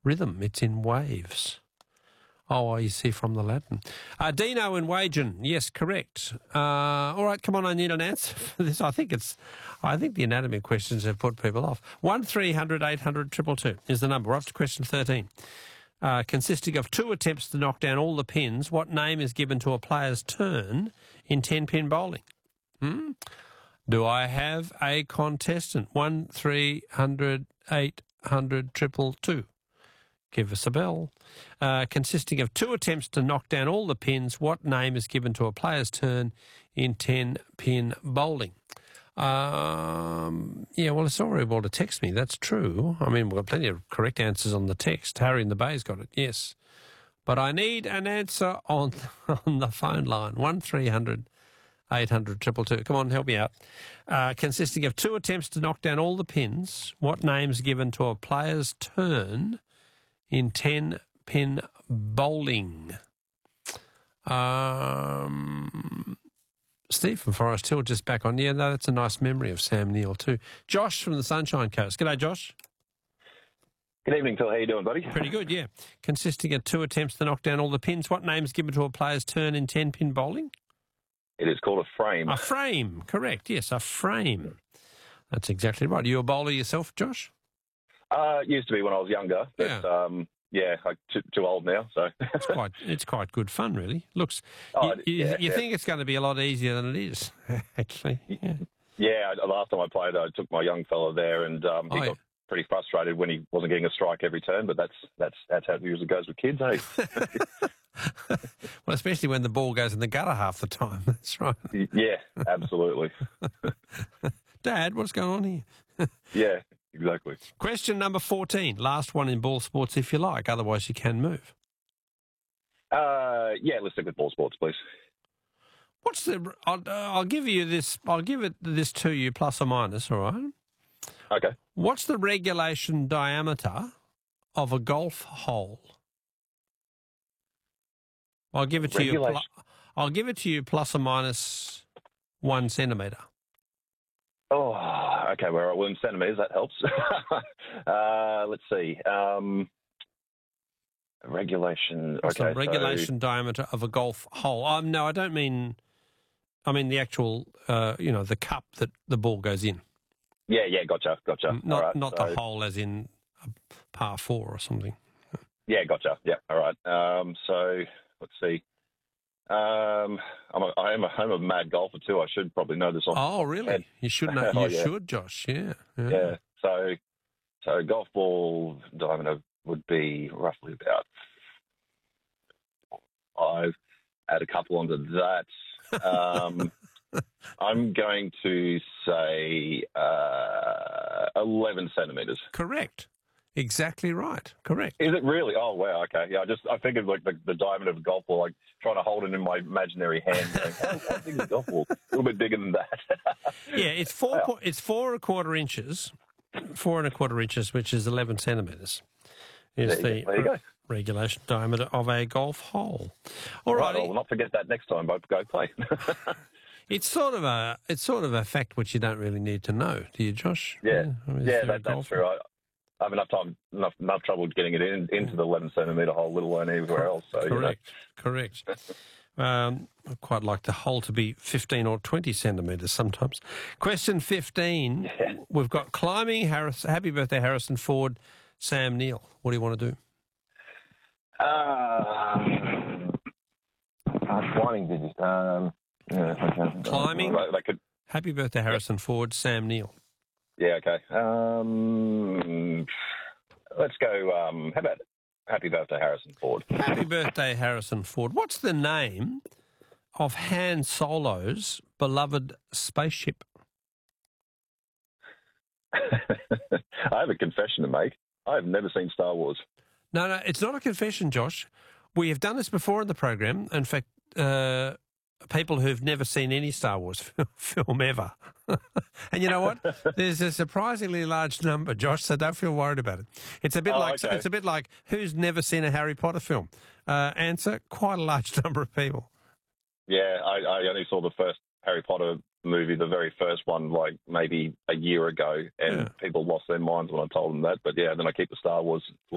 rhythm. It's in waves. Oh, you see from the Latin. Dino in Wagen. Yes, correct. All right, come on, I need an answer for this. I think the anatomy questions have put people off. 1300 800 222 is the number. We're up to question 13. Consisting of 2 attempts to knock down all the pins, what name is given to a player's turn in 10-pin bowling? Do I have a contestant? 1300 800 222. Give us a bell. Consisting of 2 attempts to knock down all the pins, what name is given to a player's turn in 10-pin bowling? Well, it's all able to text me. That's true. I mean, we've got plenty of correct answers on the text. Harry in the Bay's got it, yes. But I need an answer on the phone line, 1300 800 222. Come on, help me out. Consisting of 2 attempts to knock down all the pins, what name's given to a player's turn in 10-pin bowling? Steve from Forest Hill just back on. Yeah, no, that's a nice memory of Sam Neill too. Josh from the Sunshine Coast. G'day, Josh. Good evening, Phil. How you doing, buddy? Pretty good, yeah. Consisting of 2 attempts to knock down all the pins, what name's given to a player's turn in 10-pin bowling? It is called a frame. A frame, correct. Yes, a frame. That's exactly right. Are you a bowler yourself, Josh? Used to be when I was younger, but I'm too old now. So it's quite good fun, really. Looks, you think it's going to be a lot easier than it is, actually. Yeah. Last time I played, I took my young fella there, and he got pretty frustrated when he wasn't getting a strike every turn. But that's how it usually goes with kids, eh? Well, especially when the ball goes in the gutter half the time. That's right. Yeah, absolutely. Dad, what's going on here? Yeah. Exactly. Question number 14, last one in ball sports if you like, otherwise you can move. Let's stick with ball sports, please. What's the? I'll give you this. I'll give it this to you, plus or minus. All right. Okay. What's the regulation diameter of a golf hole? I'll give it to you. I'll give it to you plus or minus 1 centimetre. Oh, okay. Well, in centimetres, that helps. Let's see. Regulation. What's the regulation diameter of a golf hole? No, I don't mean. I mean the actual, the cup that the ball goes in. Yeah, gotcha. Not the hole as in a par 4 or something. Yeah, gotcha. Yeah, all right. So let's see. I am a mad golfer too. I should probably know this off. Oh, really? Head. You should know. You should, Josh. Yeah. Yeah. So golf ball diameter would be roughly about 5. Add a couple onto that. I'm going to say 11 centimetres. Correct. Exactly right. Correct. Is it really? Oh, wow. Okay. Yeah, I figured like the diameter of a golf ball, like trying to hold it in my imaginary hand. How big is a golf ball? A little bit bigger than that. Yeah, it's 4.25 inches. 4.25 inches, which is 11 centimetres, is there you go. Regulation diameter of a golf hole. All right. I'll not forget that next time I go play. It's sort of a fact which you don't really need to know, do you, Josh? Yeah, that's true. I have enough trouble getting it into the 11 centimetre hole, let alone anywhere else. So, Correct. I quite like the hole to be 15 or 20 centimetres sometimes. Question 15. Yeah. We've got climbing. Happy birthday, Harrison Ford. Sam Neill. What do you want to do? Climbing, did you? Climbing. Happy birthday, Harrison Ford. Sam Neill. Yeah, okay. Let's go, how about Happy Birthday, Harrison Ford? Happy birthday, Harrison Ford. What's the name of Han Solo's beloved spaceship? I have a confession to make. I have never seen Star Wars. No, it's not a confession, Josh. We have done this before in the program. In fact, people who've never seen any Star Wars film ever. And you know what? There's a surprisingly large number, Josh, so don't feel worried about it. It's a bit It's a bit like who's never seen a Harry Potter film? Answer, quite a large number of people. Yeah, I only saw the first Harry Potter movie, the very first one, like maybe a year ago, and people lost their minds when I told them that. But yeah, then I keep the Star Wars